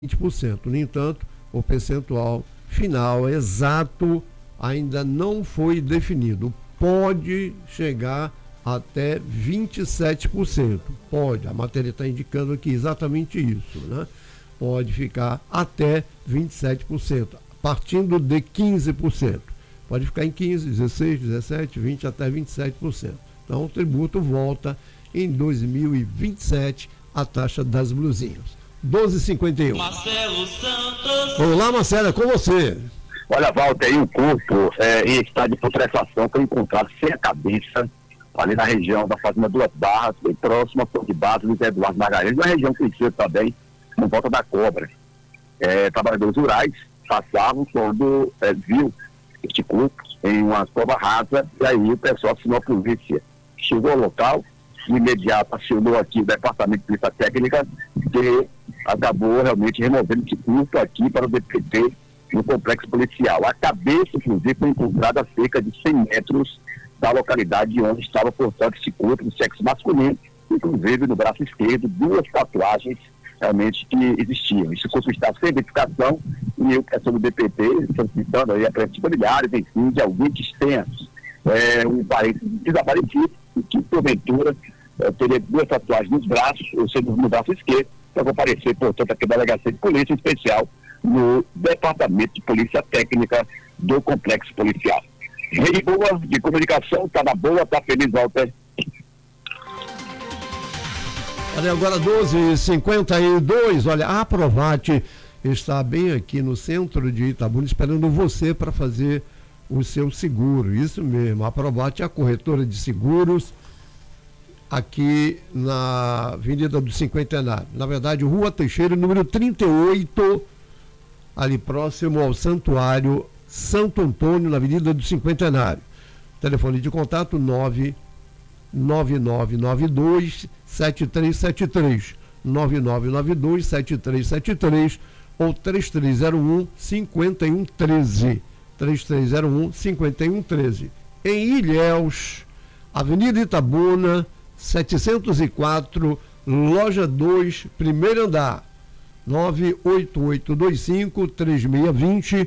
20%. No entanto, o percentual final exato ainda não foi definido. Pode chegar até 27%. Pode, a matéria está indicando aqui exatamente isso, né? Pode ficar até 27%, partindo de 15%. Pode ficar em 15%, 16%, 17%, 20% até 27%. Então o tributo volta em 2027, a taxa das blusinhas. 12h51. Marcelo Santos. Olá, Marcelo, é com você. Olha, Walter, aí o corpo em estado de putrefação foi encontrado sem a cabeça, ali na região da Fazenda Duas Barras, bem próximo à Ponte de Base do Zé Eduardo Margarida, uma região conhecida também como Volta da Cobra. Trabalhadores rurais passavam quando viu este corpo em uma cova rasa, e aí o pessoal acionou a polícia. Chegou ao local, de imediato acionou aqui o Departamento de Polícia Técnica, que acabou realmente removendo esse corpo aqui para o DPT no complexo policial. A cabeça, inclusive, foi encontrada a cerca de 100 metros da localidade onde estava, portanto, esse corpo do sexo masculino, inclusive no braço esquerdo, 2 tatuagens realmente que existiam. Esse corpo está sem identificação e o pessoal do DPT, solicitando aí a presença de familiares, enfim, de alguém que tenha um parente desaparecido e que, porventura, teria 2 tatuagens nos braços, ou seja, no braço esquerdo, para comparecer, portanto, aqui na Delegacia de Polícia Especial no Departamento de Polícia Técnica do Complexo Policial. Rede boa de comunicação, tá na boa, tá feliz, Walter. Olha, agora 12h52, olha, a Aprovate está bem aqui no centro de Itabuna esperando você para fazer o seu seguro, isso mesmo, a Aprovate é a corretora de seguros aqui na Avenida do Cinquentenário, na verdade, Rua Teixeira, número 38, ali próximo ao Santuário Santo Antônio, na Avenida do Cinquentenário. Telefone de contato 99992-7373, 9992-7373 ou 3301-5113, 3301-5113. Em Ilhéus, Avenida Itabuna, 704, Loja 2, primeiro andar, 98825-3620,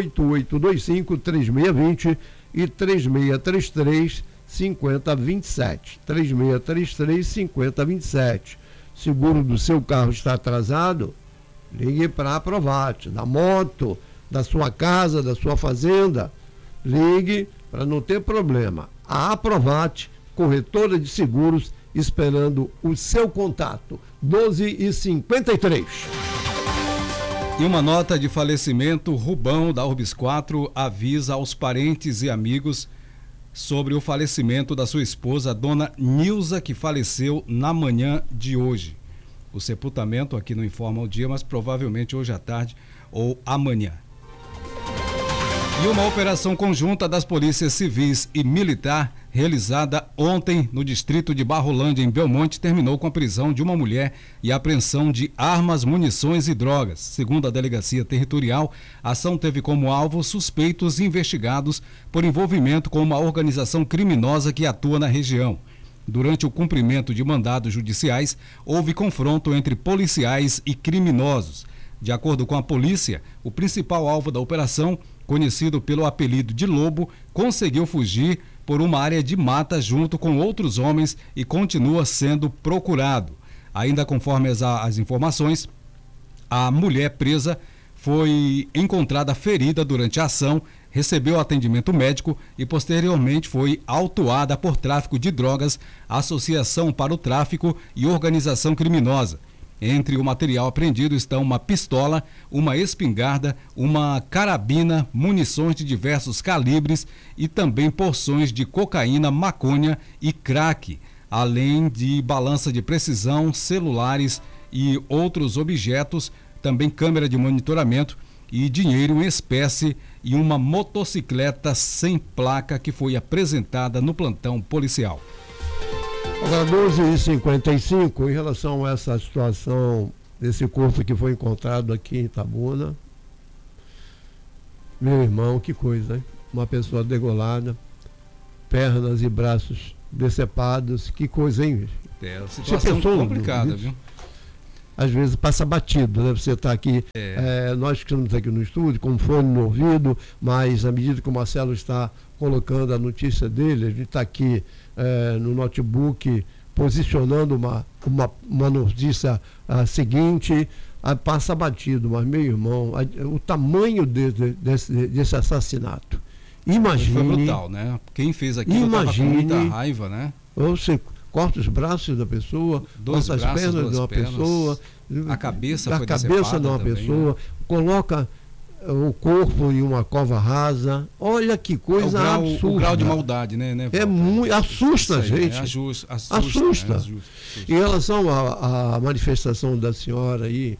8825-3620 e 3633-5027. 3633-5027. Seguro do seu carro está atrasado? Ligue para a Aprovate. Da moto, da sua casa, da sua fazenda. Ligue para não ter problema. A Aprovate, corretora de seguros, esperando o seu contato. 12h53. E uma nota de falecimento, Rubão, da Urbis 4, avisa aos parentes e amigos sobre o falecimento da sua esposa, dona Nilza, que faleceu na manhã de hoje. O sepultamento aqui não informa o dia, mas provavelmente hoje à tarde ou amanhã. E uma operação conjunta das polícias civis e militar, realizada ontem no distrito de Barrolândia, em Belmonte, terminou com a prisão de uma mulher e a apreensão de armas, munições e drogas. Segundo a Delegacia Territorial, a ação teve como alvo suspeitos investigados por envolvimento com uma organização criminosa que atua na região. Durante o cumprimento de mandados judiciais, houve confronto entre policiais e criminosos. De acordo com a polícia, o principal alvo da operação, conhecido pelo apelido de Lobo, conseguiu fugir por uma área de mata junto com outros homens e continua sendo procurado. Ainda conforme as informações, a mulher presa foi encontrada ferida durante a ação, recebeu atendimento médico e posteriormente foi autuada por tráfico de drogas, associação para o tráfico e organização criminosa. Entre o material apreendido estão uma pistola, uma espingarda, uma carabina, munições de diversos calibres e também porções de cocaína, maconha e crack, além de balança de precisão, celulares e outros objetos, também câmera de monitoramento e dinheiro em espécie e uma motocicleta sem placa que foi apresentada no plantão policial. Agora, 12h55, em relação a essa situação desse corpo que foi encontrado aqui em Itabuna, meu irmão, que coisa, hein? Uma pessoa degolada, pernas e braços decepados, que coisa, hein? É uma situação complicada, viu? às vezes passa batido, né? Você está aqui, nós que estamos aqui no estúdio, com fone no ouvido, mas à medida que o Marcelo está colocando a notícia dele, a gente está aqui no notebook posicionando uma notícia seguinte, passa batido, mas meu irmão, o tamanho desse assassinato. Imagine. Foi brutal, né? Quem fez aquilo estava com muita raiva, né? Você corta os braços da pessoa, corta as pernas de uma pessoa, a cabeça foi cabeça de uma também, pessoa, né? Coloca o corpo em uma cova rasa. Olha que coisa absurda. O grau de maldade, né? É muito, assusta a gente. Assusta. Né? Em relação à manifestação da senhora aí,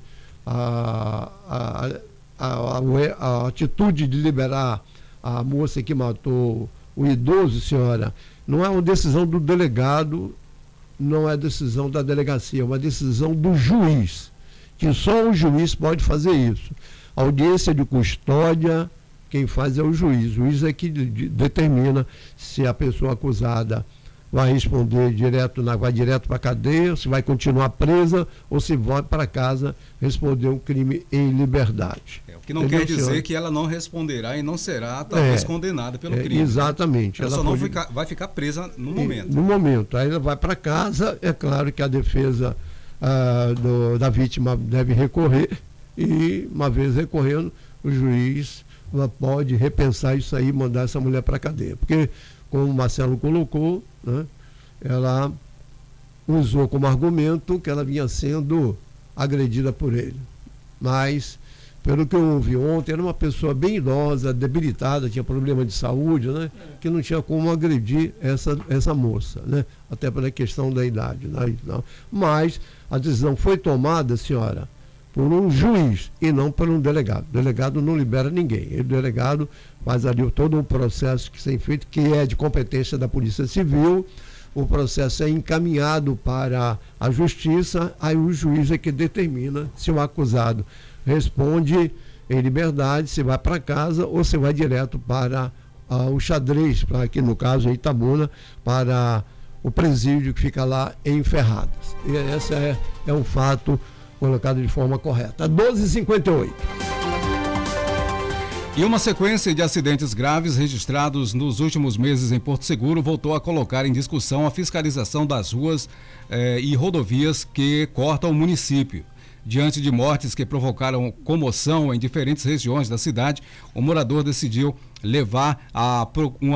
a atitude de liberar a moça que matou o idoso, senhora, não é uma decisão do delegado, não é decisão da delegacia, é uma decisão do juiz, que só o juiz pode fazer isso. A audiência de custódia, quem faz é o juiz é que determina se a pessoa acusada vai responder vai direto para a cadeia, se vai continuar presa ou se vai para casa responder um crime em liberdade. O que não quer dizer que ela não responderá e não será talvez condenada pelo crime. Exatamente. Ela só não vai ficar presa no momento. No momento. Aí ela vai para casa, é claro que a defesa da vítima deve recorrer e, uma vez recorrendo, o juiz pode repensar isso aí e mandar essa mulher para a cadeia. Porque, como o Marcelo colocou, né, ela usou como argumento que ela vinha sendo agredida por ele. Mas, pelo que eu ouvi ontem, era uma pessoa bem idosa, debilitada, tinha problema de saúde, né, que não tinha como agredir essa moça, né, até pela questão da idade. Né, mas a decisão foi tomada, senhora, por um juiz e não por um delegado. O delegado não libera ninguém. O delegado faz ali todo um processo que tem feito, que é de competência da Polícia Civil. O processo é encaminhado para a Justiça, aí o juiz é que determina se o acusado responde em liberdade, se vai para casa ou se vai direto para o xadrez, para aqui no caso em Itabuna, para o presídio que fica lá em Ferradas. E esse é um fato colocado de forma correta. 12h58. E uma sequência de acidentes graves registrados nos últimos meses em Porto Seguro voltou a colocar em discussão a fiscalização das ruas e rodovias que cortam o município. Diante de mortes que provocaram comoção em diferentes regiões da cidade, o morador decidiu levar a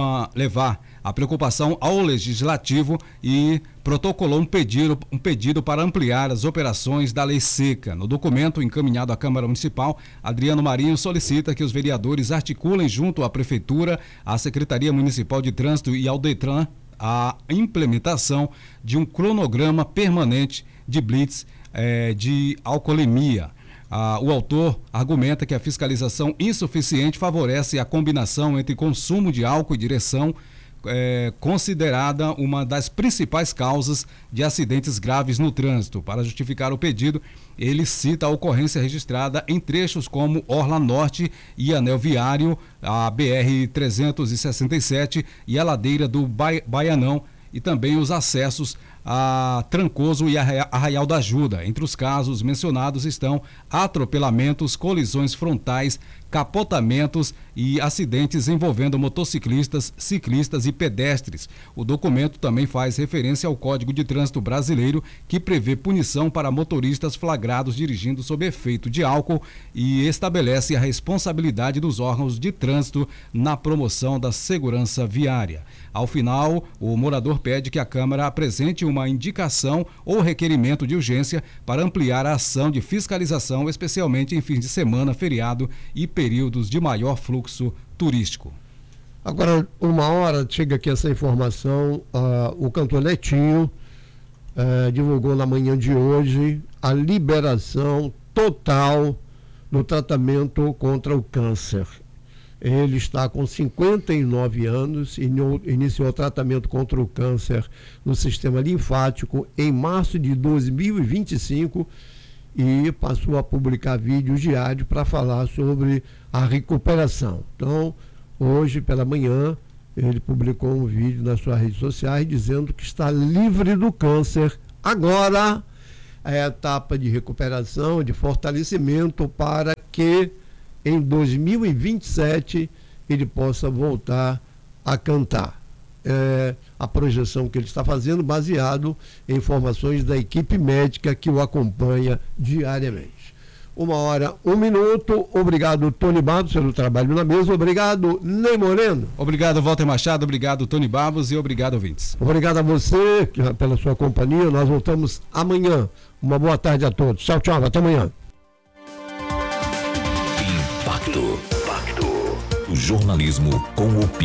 preocupação ao Legislativo e protocolou um pedido para ampliar as operações da Lei Seca. No documento encaminhado à Câmara Municipal, Adriano Marinho solicita que os vereadores articulem junto à Prefeitura, à Secretaria Municipal de Trânsito e ao Detran a implementação de um cronograma permanente de blitz de alcoolemia. O autor argumenta que a fiscalização insuficiente favorece a combinação entre consumo de álcool e direção, considerada uma das principais causas de acidentes graves no trânsito. Para justificar o pedido, ele cita a ocorrência registrada em trechos como Orla Norte e Anel Viário, a BR-367 e a ladeira do Baianão, e também os acessos a Trancoso e Arraial da Ajuda. Entre os casos mencionados estão atropelamentos, colisões frontais, capotamentos e acidentes envolvendo motociclistas, ciclistas e pedestres. O documento também faz referência ao Código de Trânsito Brasileiro, que prevê punição para motoristas flagrados dirigindo sob efeito de álcool e estabelece a responsabilidade dos órgãos de trânsito na promoção da segurança viária. Ao final, o morador pede que a Câmara apresente uma indicação ou requerimento de urgência para ampliar a ação de fiscalização, especialmente em fins de semana, feriado e períodos de maior fluxo turístico. Agora, uma hora chega aqui essa informação, o cantor Netinho divulgou na manhã de hoje a liberação total do tratamento contra o câncer. Ele está com 59 anos e iniciou o tratamento contra o câncer no sistema linfático em março de 2025 e passou a publicar vídeos diários para falar sobre a recuperação. Então, hoje pela manhã, ele publicou um vídeo nas suas redes sociais dizendo que está livre do câncer. Agora, a etapa de recuperação, de fortalecimento, para que em 2027 ele possa voltar a cantar. A projeção que ele está fazendo baseado em informações da equipe médica que o acompanha diariamente. 1h01. Obrigado, Tony Babos, pelo trabalho na mesa. Obrigado, Ney Moreno. Obrigado, Walter Machado. Obrigado, Tony Babos, e obrigado, ouvintes. Obrigado a você pela sua companhia. Nós voltamos amanhã. Uma boa tarde a todos. Tchau, tchau. Até amanhã. Impacto. O jornalismo com opinião.